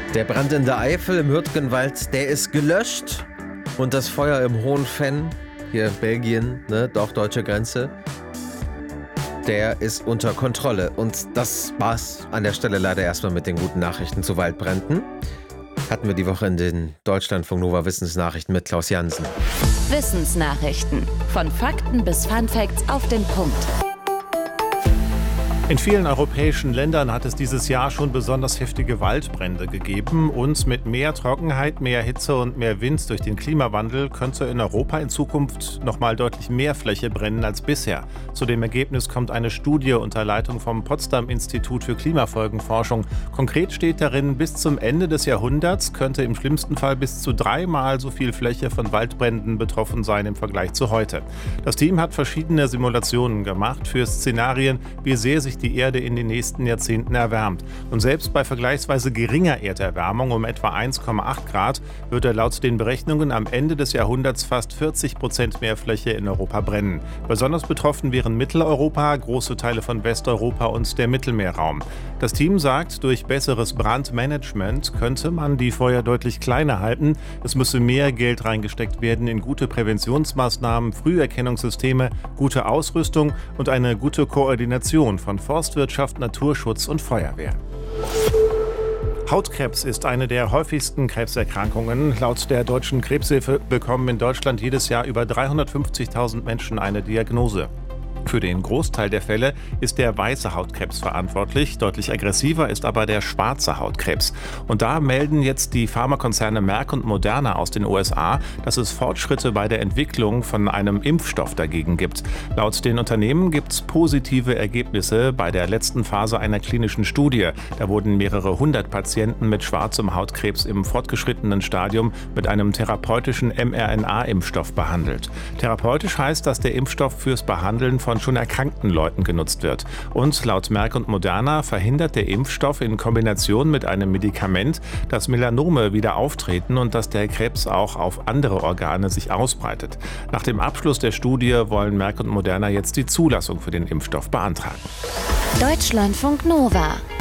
Der Brand in der Eifel im Hürtgenwald, der ist gelöscht. Und das Feuer im Hohenfenn, hier in Belgien, doch deutsche Grenze, der ist unter Kontrolle. Und das war's an der Stelle leider erstmal mit den guten Nachrichten zu Waldbränden. Hatten wir die Woche in den Deutschlandfunk Nova Wissensnachrichten mit Klaus Jansen. Wissensnachrichten. Von Fakten bis Funfacts auf den Punkt. In vielen europäischen Ländern hat es dieses Jahr schon besonders heftige Waldbrände gegeben. Und mit mehr Trockenheit, mehr Hitze und mehr Wind durch den Klimawandel könnte in Europa in Zukunft noch mal deutlich mehr Fläche brennen als bisher. Zu dem Ergebnis kommt eine Studie unter Leitung vom Potsdam-Institut für Klimafolgenforschung. Konkret steht darin, bis zum Ende des Jahrhunderts könnte im schlimmsten Fall bis zu 3-mal so viel Fläche von Waldbränden betroffen sein im Vergleich zu heute. Das Team hat verschiedene Simulationen gemacht für Szenarien, wie sehr sich die Erde in den nächsten Jahrzehnten erwärmt. Und selbst bei vergleichsweise geringer Erderwärmung um etwa 1,8 Grad würde laut den Berechnungen am Ende des Jahrhunderts fast 40% mehr Fläche in Europa brennen. Besonders betroffen wären Mitteleuropa, große Teile von Westeuropa und der Mittelmeerraum. Das Team sagt, durch besseres Brandmanagement könnte man die Feuer deutlich kleiner halten. Es müsse mehr Geld reingesteckt werden in gute Präventionsmaßnahmen, Früherkennungssysteme, gute Ausrüstung und eine gute Koordination von Forstwirtschaft, Naturschutz und Feuerwehr. Hautkrebs ist eine der häufigsten Krebserkrankungen. Laut der Deutschen Krebshilfe bekommen in Deutschland jedes Jahr über 350.000 Menschen eine Diagnose. Für den Großteil der Fälle ist der weiße Hautkrebs verantwortlich. Deutlich aggressiver ist aber der schwarze Hautkrebs. Und da melden jetzt die Pharmakonzerne Merck und Moderna aus den USA, dass es Fortschritte bei der Entwicklung von einem Impfstoff dagegen gibt. Laut den Unternehmen gibt es positive Ergebnisse bei der letzten Phase einer klinischen Studie. Da wurden mehrere 100 Patienten mit schwarzem Hautkrebs im fortgeschrittenen Stadium mit einem therapeutischen mRNA-Impfstoff behandelt. Therapeutisch heißt, dass der Impfstoff fürs Behandeln von schon erkrankten Leuten genutzt wird. Und laut Merck und Moderna verhindert der Impfstoff in Kombination mit einem Medikament, dass Melanome wieder auftreten und dass der Krebs auch auf andere Organe sich ausbreitet. Nach dem Abschluss der Studie wollen Merck und Moderna jetzt die Zulassung für den Impfstoff beantragen. Deutschlandfunk Nova.